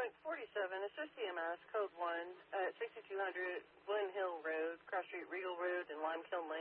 assist EMS, code 1, 6200 Glen Hill Road, Cross Street, Regal Road, and Limekiln